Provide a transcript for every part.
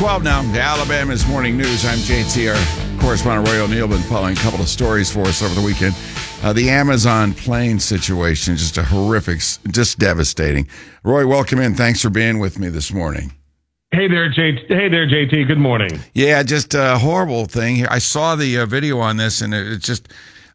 6:12 now. The Alabama's Morning News. I'm JT. Our correspondent Roy O'Neill been following a couple of stories for us over the weekend. The Amazon plane situation, just a horrific, just devastating. Roy, welcome in. Thanks for being with me this morning. Hey there, JT. Good morning. Yeah, just a horrible thing here. I saw the video on this, and it's just,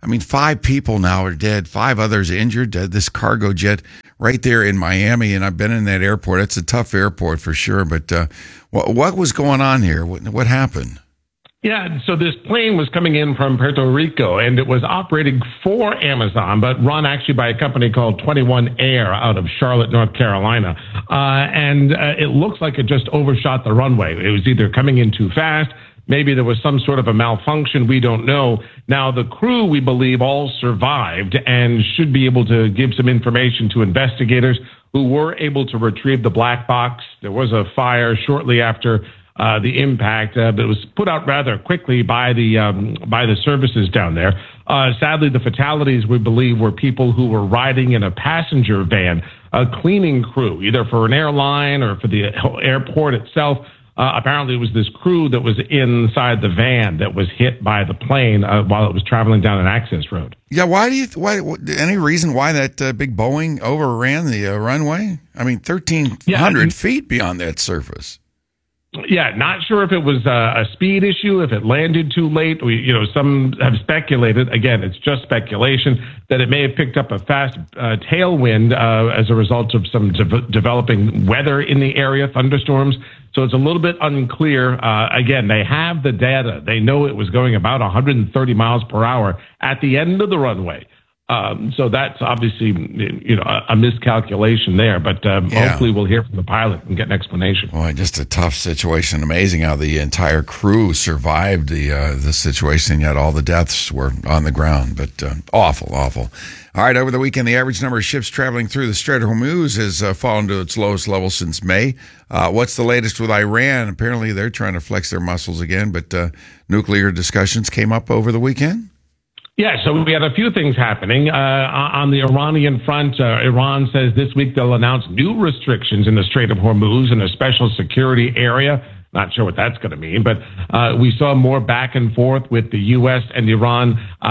5 people now are dead, 5 others injured. This cargo jet right there in Miami, and I've been in that airport. It's a tough airport for sure, but what was going on here? What happened? Yeah, so this plane was coming in from Puerto Rico, and it was operating for Amazon, but run actually by a company called 21 Air out of Charlotte, North Carolina. And it looks like it just overshot the runway. It was either coming in too fast, maybe there was some sort of a malfunction, we don't know. Now, the crew, we believe, all survived and should be able to give some information to investigators who were able to retrieve the black box. There was a fire shortly after the impact, but it was put out rather quickly by the services down there. Sadly, the fatalities, we believe, were people who were riding in a passenger van, a cleaning crew, either for an airline or for the airport itself. Apparently, it was this crew that was inside the van that was hit by the plane while it was traveling down an access road. Yeah, why any reason why that big Boeing overran the runway? 1,300 feet beyond that surface. Yeah, not sure if it was a speed issue, if it landed too late. Some have speculated, again, it's just speculation, that it may have picked up a fast tailwind as a result of some developing weather in the area, thunderstorms. So it's a little bit unclear. Again, they have the data. They know it was going about 130 miles per hour at the end of the runway. So that's obviously, a miscalculation there, but hopefully we'll hear from the pilot and get an explanation. Boy, just a tough situation. Amazing how the entire crew survived the situation, yet all the deaths were on the ground, but awful. All right, over the weekend, the average number of ships traveling through the Strait of Hormuz has fallen to its lowest level since May. What's the latest with Iran? Apparently they're trying to flex their muscles again, but nuclear discussions came up over the weekend? Yeah, so we had a few things happening. On the Iranian front, Iran says this week they'll announce new restrictions in the Strait of Hormuz in a special security area. Not sure what that's going to mean, but we saw more back and forth with the U.S. and Iran.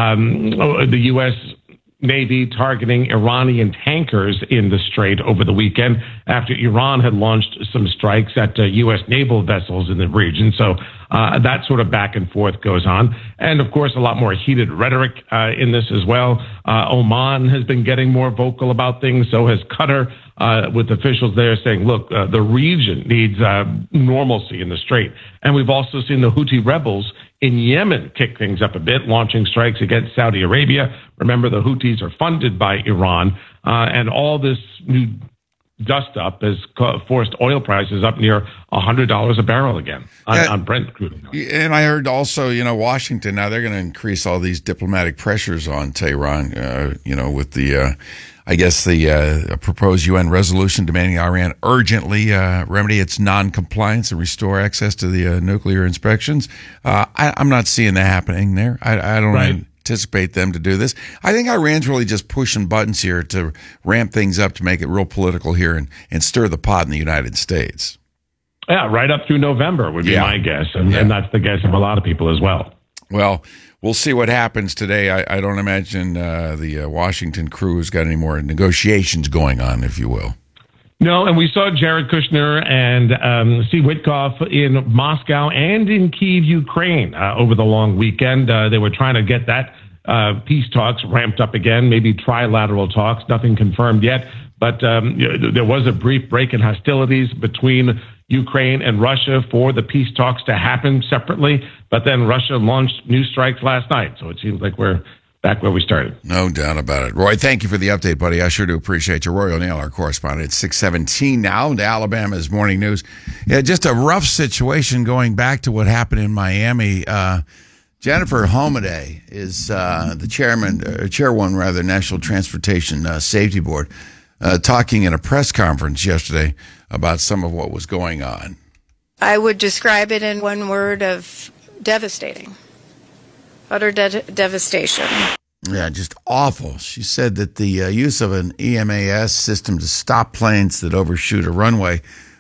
The U.S. Navy targeting Iranian tankers in the Strait over the weekend after Iran had launched some strikes at U.S. naval vessels in the region. So that sort of back and forth goes on. And, of course, a lot more heated rhetoric in this as well. Oman has been getting more vocal about things. So has Qatar, with officials there saying, look, the region needs normalcy in the Strait. And we've also seen the Houthi rebels in Yemen kick things up a bit, launching strikes against Saudi Arabia. Remember, the Houthis are funded by Iran. And all this new dust up has forced oil prices up near $100 a barrel again on Brent crude. And I heard also, Washington, now they're going to increase all these diplomatic pressures on Tehran, with the, the proposed UN resolution demanding Iran urgently remedy its non-compliance and restore access to the nuclear inspections. I'm not seeing that happening there. I don't anticipate them to do this. I think Iran's really just pushing buttons here to ramp things up to make it real political here and stir the pot in the United States. Yeah, right up through November would be my guess. And that's the guess of a lot of people as well. Well, we'll see what happens today. I don't imagine the Washington crew has got any more negotiations going on, if you will. No, and we saw Jared Kushner and Steve Witkoff in Moscow and in Kyiv, Ukraine over the long weekend. They were trying to get that peace talks ramped up again, maybe trilateral talks, nothing confirmed yet. But there was a brief break in hostilities between Ukraine and Russia for the peace talks to happen separately. But then Russia launched new strikes last night. So it seems like we're back where we started. No doubt about it. Roy, thank you for the update, buddy. I sure do appreciate you. Roy O'Neill, our correspondent. It's 6:17 now to Alabama's Morning News. Yeah, just a rough situation going back to what happened in Miami. Jennifer Homaday is the chairwoman, National Transportation Safety Board, talking in a press conference yesterday about some of what was going on. I would describe it in one word of devastating. Utter devastation. Yeah, just awful. She said that the use of an EMAS system to stop planes that overshoot a runway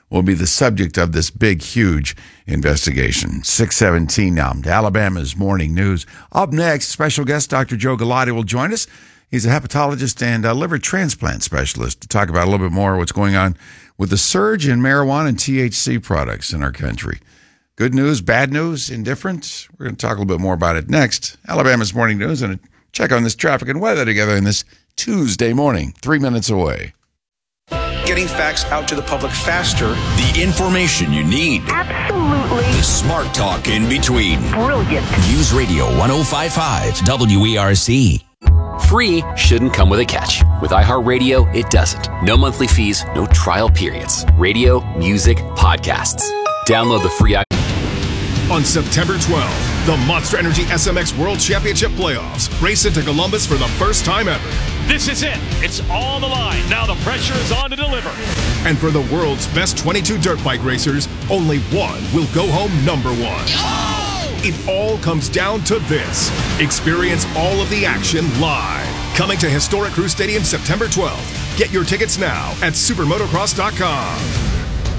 will be the subject of this big, huge investigation. 6:17 now. Alabama's Morning News. Up next, special guest Dr. Joe Galati will join us. He's a hepatologist and a liver transplant specialist to talk about a little bit more what's going on with the surge in marijuana and THC products in our country. Good news, bad news, indifferent? We're going to talk a little bit more about it next. Alabama's Morning News, and check on this traffic and weather together in this Tuesday morning, 3 minutes away. Getting facts out to the public faster. The information you need. Absolutely. The smart talk in between. Brilliant. News Radio 105.5 WERC. Free shouldn't come with a catch. With iHeartRadio, it doesn't. No monthly fees, no trial periods. Radio, music, podcasts. Download the free app. On September 12th, the Monster Energy SMX World Championship Playoffs race into Columbus for the first time ever. This is it. It's all the line. Now the pressure is on to deliver. And for the world's best 22 dirt bike racers, only one will go home number one. Oh! It all comes down to this. Experience all of the action live. Coming to Historic Crew Stadium September 12th. Get your tickets now at supermotocross.com.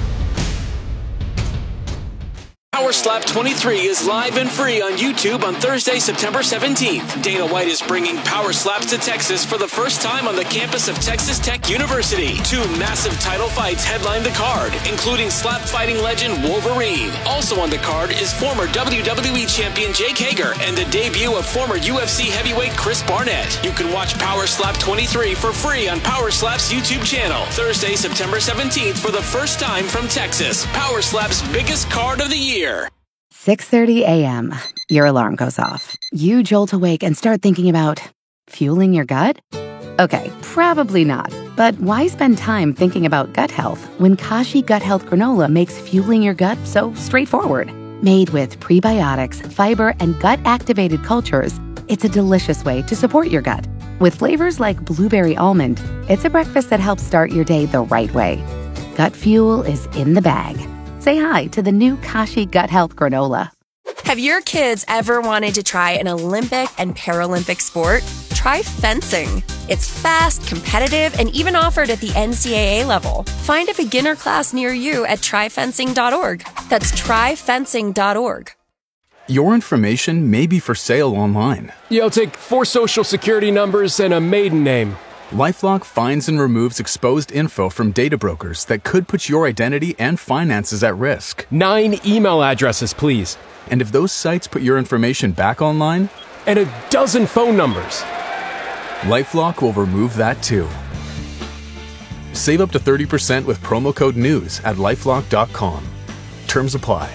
Power Slap 23 is live and free on YouTube on Thursday, September 17th. Dana White is bringing Power Slaps to Texas for the first time on the campus of Texas Tech University. 2 massive title fights headline the card, including slap fighting legend Wolverine. Also on the card is former WWE champion Jake Hager and the debut of former UFC heavyweight Chris Barnett. You can watch Power Slap 23 for free on Power Slap's YouTube channel. Thursday, September 17th for the first time from Texas. Power Slap's biggest card of the year. 6:30 a.m. Your alarm goes off. You jolt awake and start thinking about fueling your gut? Okay, probably not. But why spend time thinking about gut health when Kashi Gut Health Granola makes fueling your gut so straightforward? Made with prebiotics, fiber, and gut-activated cultures, it's a delicious way to support your gut. With flavors like blueberry almond, it's a breakfast that helps start your day the right way. Gut fuel is in the bag. Say hi to the new Kashi Gut Health Granola. Have your kids ever wanted to try an Olympic and Paralympic sport? Try fencing. It's fast, competitive, and even offered at the NCAA level. Find a beginner class near you at tryfencing.org. That's tryfencing.org. Your information may be for sale online. You'll take 4 social security numbers and a maiden name. LifeLock finds and removes exposed info from data brokers that could put your identity and finances at risk. 9 email addresses, please. And if those sites put your information back online? And a dozen phone numbers. LifeLock will remove that too. Save up to 30% with promo code NEWS at LifeLock.com. Terms apply.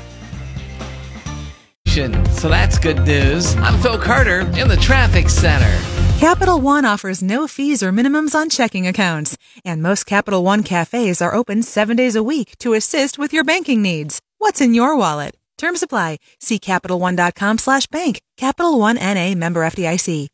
So that's good news. I'm Phil Carter in the Traffic Center. Capital One offers no fees or minimums on checking accounts, and most Capital One cafes are open 7 days a week to assist with your banking needs. What's in your wallet? Terms apply. See CapitalOne.com/bank. Capital One N.A. member FDIC.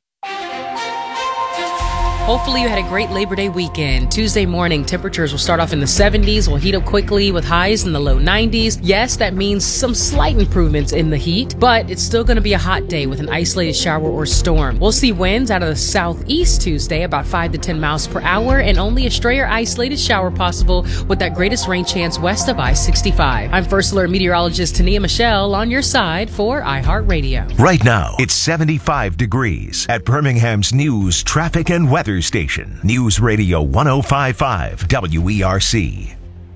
Hopefully you had a great Labor Day weekend. Tuesday morning, temperatures will start off in the 70s, will heat up quickly with highs in the low 90s. Yes, that means some slight improvements in the heat, but it's still going to be a hot day with an isolated shower or storm. We'll see winds out of the southeast Tuesday, about 5 to 10 miles per hour, and only a stray or isolated shower possible with that greatest rain chance west of I-65. I'm First Alert meteorologist Tania Michelle on your side for iHeartRadio. Right now, it's 75 degrees at Birmingham's News, Traffic, and Weather Station. News Radio 105.5 WERC.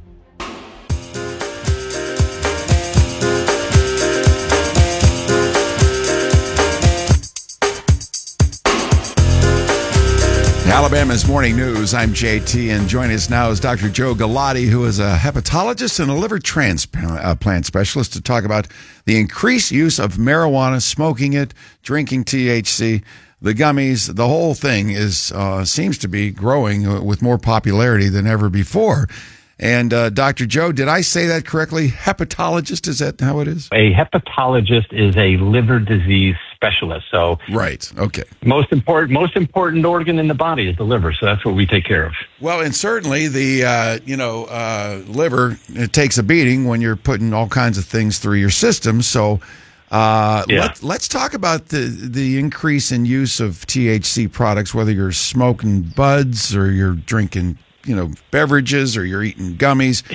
Alabama's Morning News. I'm JT, and joining us now is Dr. Joe Galati, who is a hepatologist and a liver transplant specialist, to talk about the increased use of marijuana, smoking it, drinking THC. The gummies, the whole thing is seems to be growing with more popularity than ever before. And Dr. Joe, did I say that correctly? Hepatologist, is that how it is? A hepatologist is a liver disease specialist. So right, okay. Most important organ in the body is the liver, so that's what we take care of. Well, and certainly the liver, it takes a beating when you're putting all kinds of things through your system. So. Let's talk about the increase in use of THC products, whether you're smoking buds or you're drinking, beverages or you're eating gummies. Yeah.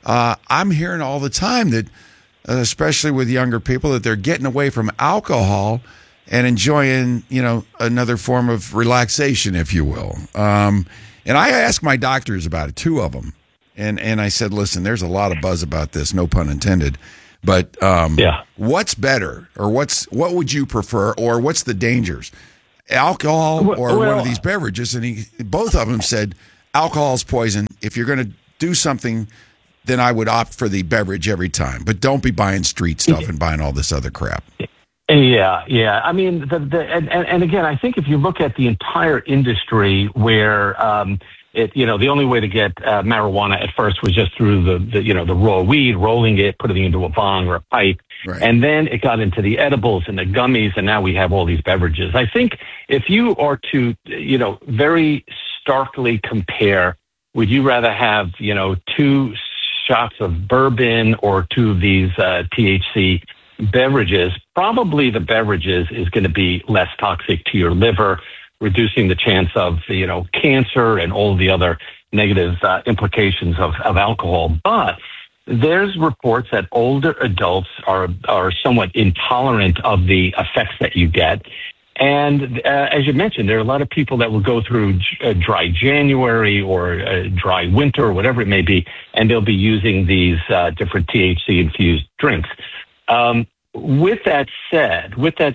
I'm hearing all the time that, especially with younger people, that they're getting away from alcohol and enjoying, another form of relaxation, if you will. And I asked my doctors about it, 2 of them. And I said, listen, there's a lot of buzz about this, no pun intended. But what's better, or what would you prefer, or what's the dangers? Alcohol or one of these beverages? And both of them said, alcohol's poison. If you're going to do something, then I would opt for the beverage every time. But don't be buying street stuff and buying all this other crap. Yeah. I mean, and again, I think if you look at the entire industry where the only way to get marijuana at first was just through the raw weed, rolling it, putting it into a bong or a pipe. Right. And then it got into the edibles and the gummies, and now we have all these beverages. I think if you are to, very starkly compare, would you rather have, 2 shots of bourbon or 2 of these THC beverages? Probably the beverages is going to be less toxic to your liver, reducing the chance of, cancer and all the other negative implications of alcohol. But there's reports that older adults are somewhat intolerant of the effects that you get. And as you mentioned, there are a lot of people that will go through a dry January or a dry winter or whatever it may be, and they'll be using these different THC-infused drinks. With that said,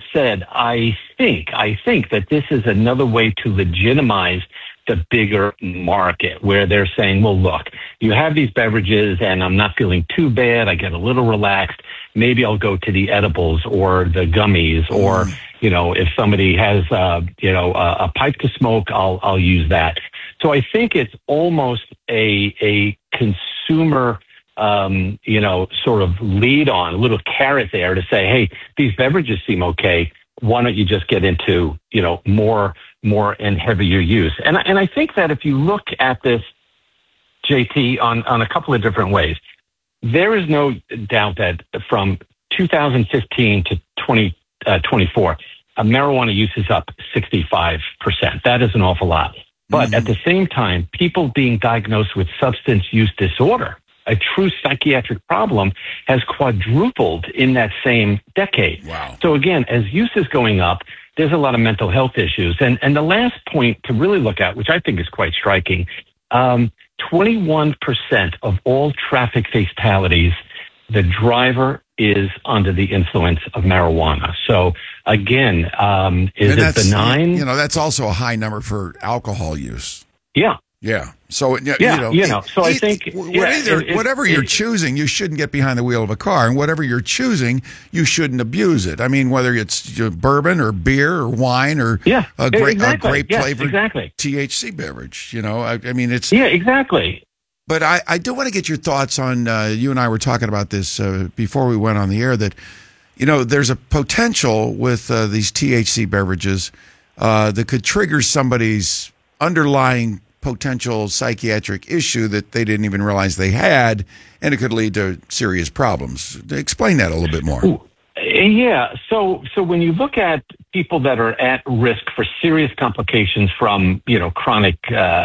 I think that this is another way to legitimize the bigger market, where they're saying, well, look, you have these beverages and I'm not feeling too bad. I get a little relaxed. Maybe I'll go to the edibles or the gummies, or, if somebody has, a pipe to smoke, I'll use that. So I think it's almost a consumer, sort of lead on, a little carrot there to say, hey, these beverages seem okay. Why don't you just get into, more and heavier use? And I think that if you look at this, JT, on a couple of different ways, there is no doubt that from 2015 to 2024, marijuana use is up 65%. That is an awful lot. But at the same time, people being diagnosed with substance use disorder, a true psychiatric problem, has quadrupled in that same decade. Wow. So again, as use is going up, there's a lot of mental health issues. And the last point to really look at, which I think is quite striking, 21% of all traffic fatalities, the driver is under the influence of marijuana. So again, is it benign? That's also a high number for alcohol use. Yeah. Yeah. So, so I think whatever you're choosing, you shouldn't get behind the wheel of a car. And whatever you're choosing, you shouldn't abuse it. I mean, whether it's bourbon or beer or wine or a grape-flavored THC beverage, I mean, it's... Yeah, exactly. But I do want to get your thoughts on, you and I were talking about this before we went on the air, that, there's a potential with these THC beverages that could trigger somebody's underlying potential psychiatric issue that they didn't even realize they had, and it could lead to serious problems. Explain that a little bit more. Yeah. So when you look at people that are at risk for serious complications from, chronic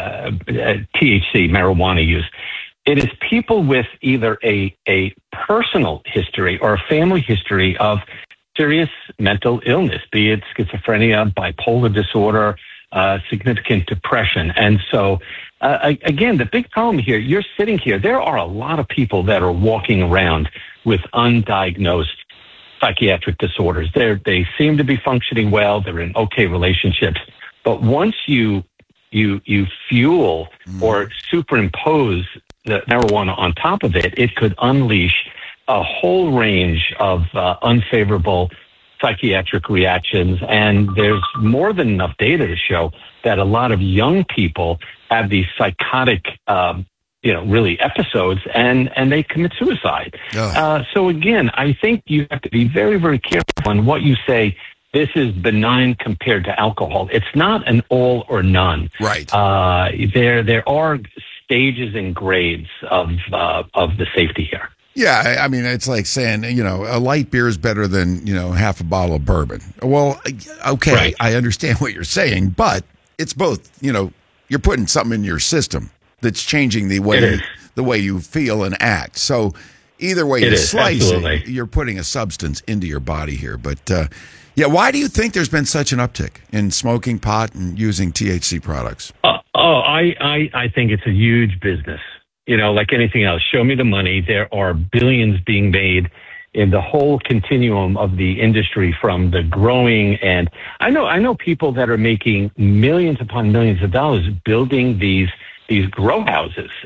THC marijuana use, it is people with either a personal history or a family history of serious mental illness, be it schizophrenia, bipolar disorder, significant depression. And so, again, the big problem here, you're sitting here, there are a lot of people that are walking around with undiagnosed psychiatric disorders. They seem to be functioning well. They're in okay relationships. But once you fuel or superimpose the marijuana on top of it, it could unleash a whole range of unfavorable psychiatric reactions. And there's more than enough data to show that a lot of young people have these psychotic, really episodes, and they commit suicide. So again, I think you have to be very, very careful on what you say. This is benign compared to alcohol. It's not an all or none. Right. There are stages and grades of the safety here. Yeah, I mean, it's like saying, a light beer is better than, half a bottle of bourbon. Well, okay, right. I understand what you're saying, but it's both, you're putting something in your system. that's changing the way you feel and act. So either way you slice it, you're putting a substance into your body here. But why do you think there's been such an uptick in smoking pot and using THC products? I think it's a huge business. Like anything else, show me the money. There are billions being made in the whole continuum of the industry, from the growing, and I know people that are making millions upon millions of dollars building these grow houses.